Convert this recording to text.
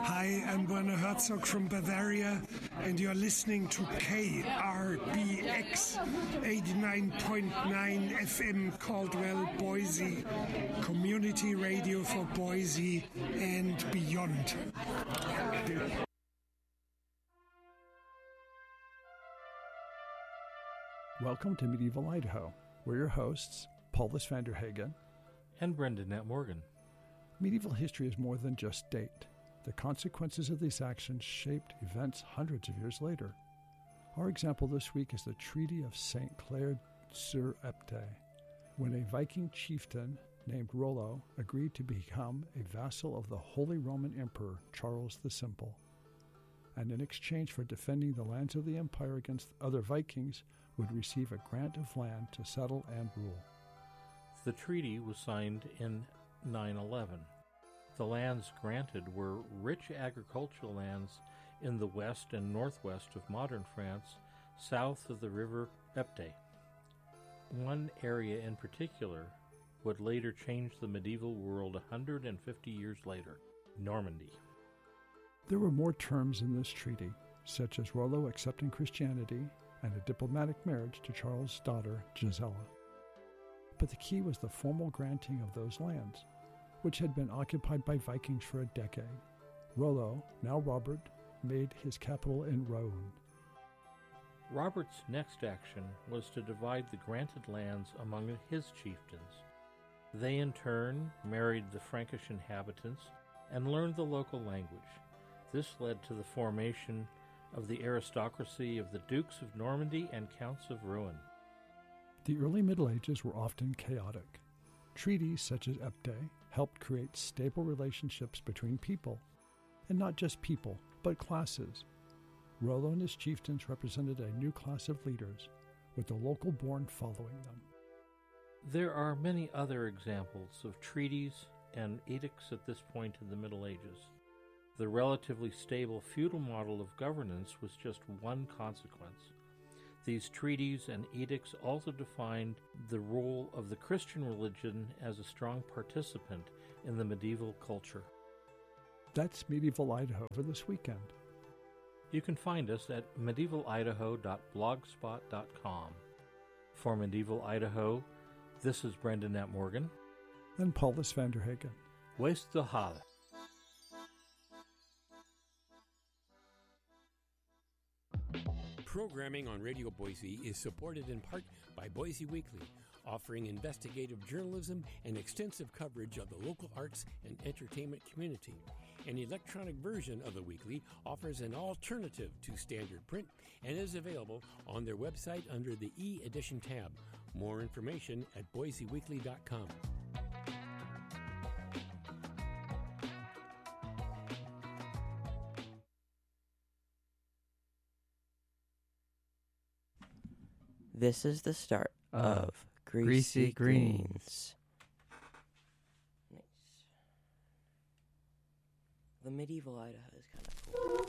Hi, I'm Werner Herzog from Bavaria, and you're listening to KRBX 89.9 FM Caldwell, Boise, community radio for Boise and beyond. Welcome to Medieval Idaho. We're your hosts, Paulus Vanderhagen and Brendan Nat Morgan. Medieval history is more than just date. The consequences of these actions shaped events hundreds of years later. Our example this week is the Treaty of St. Clair sur Epte, when a Viking chieftain named Rollo agreed to become a vassal of the Holy Roman Emperor Charles the Simple, and in exchange for defending the lands of the empire against other Vikings, would receive a grant of land to settle and rule. The treaty was signed in 911. The lands granted were rich agricultural lands in the west and northwest of modern France, south of the river Epte. One area in particular would later change the medieval world 150 years later, Normandy. There were more terms in this treaty, such as Rollo accepting Christianity and a diplomatic marriage to Charles' daughter, Gisela. But the key was the formal granting of those lands, which had been occupied by Vikings for a decade. Rollo, now Robert, made his capital in Rouen. Robert's next action was to divide the granted lands among his chieftains. They in turn married the Frankish inhabitants and learned the local language. This led to the formation of the aristocracy of the Dukes of Normandy and Counts of Rouen. The early Middle Ages were often chaotic. Treaties such as Epte helped create stable relationships between people, and not just people, but classes. Rollo and his chieftains represented a new class of leaders, with the local born following them. There are many other examples of treaties and edicts at this point in the Middle Ages. The relatively stable feudal model of governance was just one consequence. These treaties and edicts also defined the role of the Christian religion as a strong participant in the medieval culture. That's Medieval Idaho for this weekend. You can find us at medievalidaho.blogspot.com. For Medieval Idaho, this is Brendan Nat Morgan and Paulus Vanderhagen. Waste the Hall. Programming on Radio Boise is supported in part by Boise Weekly, offering investigative journalism and extensive coverage of the local arts and entertainment community. An electronic version of the weekly offers an alternative to standard print and is available on their website under the e-edition tab. More information at boiseweekly.com. This is the start of Greasy Greens. Nice. The Medieval Idaho is kind of cool.